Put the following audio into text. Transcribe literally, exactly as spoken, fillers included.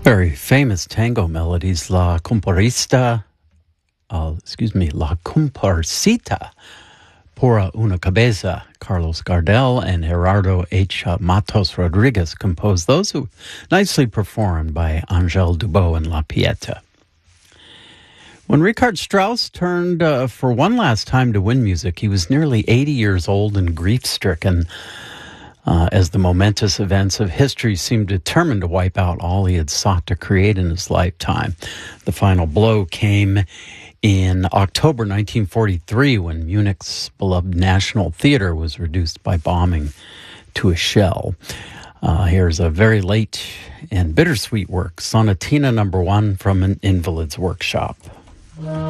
Very famous tango melodies, La Comparista, uh, excuse me, La Comparsita, Por una Cabeza, Carlos Gardel and Gerardo H. Matos Rodriguez composed those, who nicely performed by Angel Dubó and La Pieta. When Richard Strauss turned uh, for one last time to win music, he was nearly eighty years old and grief-stricken uh, as the momentous events of history seemed determined to wipe out all he had sought to create in his lifetime. The final blow came in October nineteen forty-three, when Munich's beloved National Theater was reduced by bombing to a shell. Uh, here's a very late and bittersweet work, Sonatina Number One from an Invalid's Workshop.